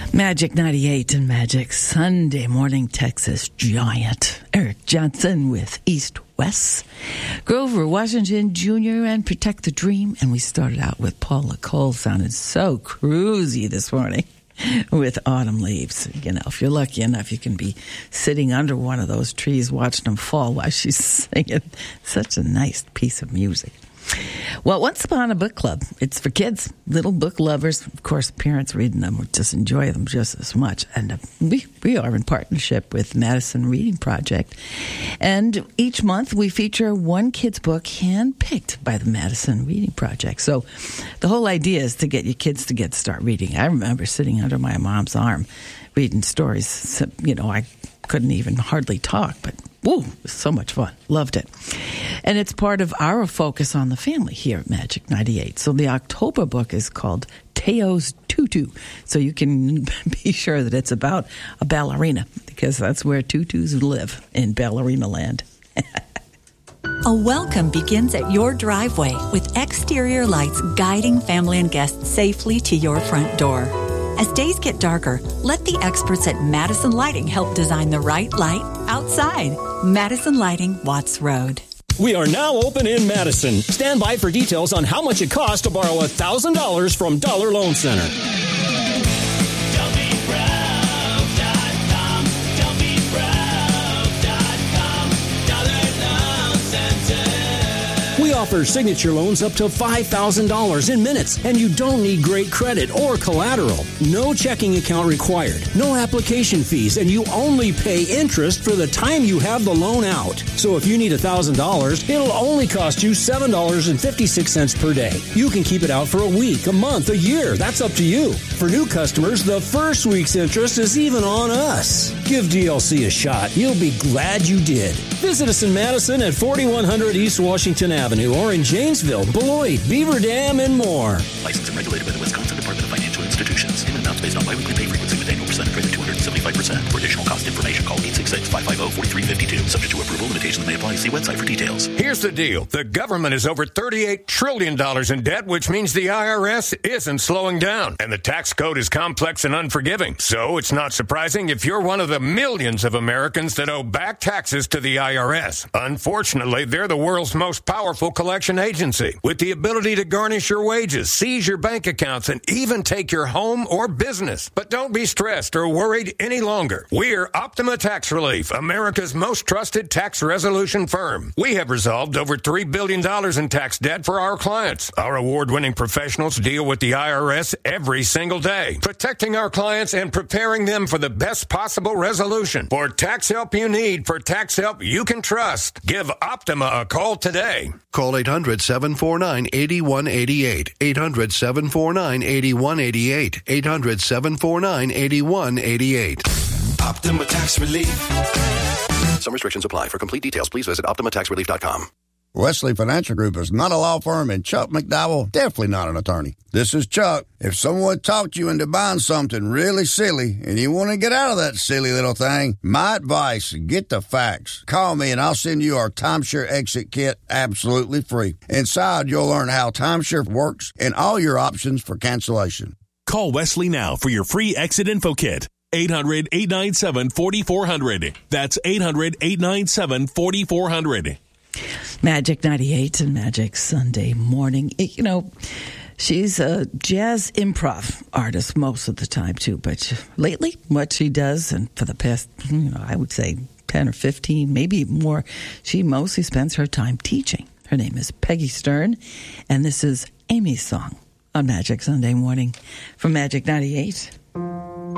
Magic 98 and Magic Sunday Morning Texas Giant. Eric Johnson with East West. Grover Washington Jr. and Protect the Dream. And we started out with Paula Cole, sounding so cruisy this morning with Autumn Leaves. You know, if you're lucky enough, you can be sitting under one of those trees watching them fall while she's singing. Such a nice piece of music. Well, Once Upon a Book Club. It's for kids, little book lovers. Of course, parents reading them would just enjoy them just as much. And we are in partnership with Madison Reading Project. And each month we feature one kid's book handpicked by the Madison Reading Project. So the whole idea is to get your kids to start reading. I remember sitting under my mom's arm reading stories. You know, I couldn't even hardly talk, but woo, it was so much fun. Loved it. And it's part of our focus on the family here at Magic 98. So the October book is called Teo's Tutu. So you can be sure that it's about a ballerina, because that's where tutus live, in ballerina land. A welcome begins at your driveway with exterior lights guiding family and guests safely to your front door. As days get darker, let the experts at Madison Lighting help design the right light outside. Madison Lighting, Watts Road. We are now open in Madison. Stand by for details on how much it costs to borrow $1,000 from Dollar Loan Center. We offer signature loans up to $5,000 in minutes, and you don't need great credit or collateral. No checking account required, no application fees, and you only pay interest for the time you have the loan out. So if you need $1,000, it'll only cost you $7.56 per day. You can keep it out for a week, a month, a year. That's up to you. For new customers, the first week's interest is even on us. Give DLC a shot. You'll be glad you did. Visit us in Madison at 4100 East Washington Avenue, or in Janesville, Beloit, Beaver Dam, and more. Licensed and regulated by the Wisconsin Department of Financial Institutions. Payment amounts based on biweekly pay frequency with annual percentage rate of 275%. For additional cost information, call 866-550-4352. Subject to approval, limitations may apply. See website for details. Here's the deal. The government is over $38 trillion in debt, which means the IRS isn't slowing down. And the tax code is complex and unforgiving. So it's not surprising if you're one of the millions of Americans that owe back taxes to the IRS. Unfortunately, they're the world's most powerful collection agency, with the ability to garnish your wages, seize your bank accounts, and even take your home or business. But don't be stressed or worried any longer. We're Optima Tax Relief, America's most trusted tax resolution firm. We have resolved over $3 billion in tax debt for our clients. Our award-winning professionals deal with the IRS every single day, protecting our clients and preparing them for the best possible resolution. For tax help you need, for tax help you can trust, give Optima a call today. Call 800-749-8188. 800-749-8188. 800-749-8188. Optima Tax Relief. Some restrictions apply. For complete details, please visit OptimaTaxRelief.com. Wesley Financial Group is not a law firm, and Chuck McDowell definitely not an attorney. This is Chuck. If someone talked you into buying something really silly and you want to get out of that silly little thing, my advice, get the facts. Call me and I'll send you our timeshare exit kit absolutely free. Inside, you'll learn how timeshare works and all your options for cancellation. Call Wesley now for your free exit info kit. 800-897-4400. That's 800-897-4400. Magic 98 and Magic Sunday Morning. You know, she's a jazz improv artist most of the time, too. But lately, what she does, and for the past, I would say 10 or 15, maybe more, she mostly spends her time teaching. Her name is Peggy Stern, and this is Amy's Song on Magic Sunday Morning from Magic 98.